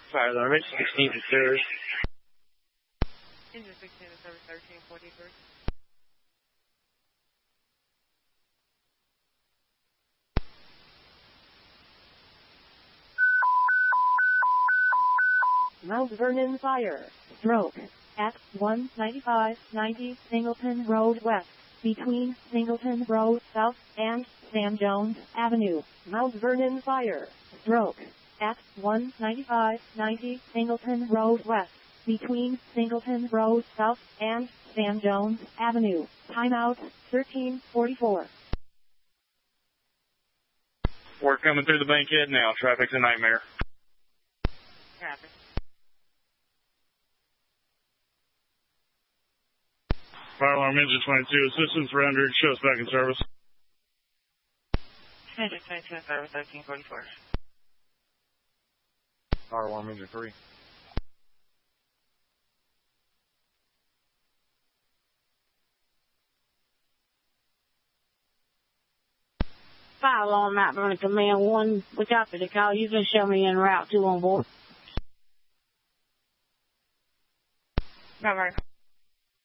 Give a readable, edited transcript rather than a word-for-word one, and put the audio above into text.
Fire alarm, it's 16 to service. Engine 16 to service 1343. Mount Vernon Fire. Stroke. At 195-90 Singleton Road West, between Singleton Road South and Sam Jones Avenue. Mount Vernon Fire. Stroke. At 195-90 Singleton Road West, between Singleton Road South and Sam Jones Avenue. Timeout 1344. We're coming through the bankhead now. Traffic's a nightmare. Traffic. Fire alarm engine 22. Assistance rendered. Shows back in service. Engine 22 to service 1344. Fire alarm engine 3. Fire alarm, Mount Vernon Command 1. We copy the call. You can show me en route 2 on board. Mount Vernon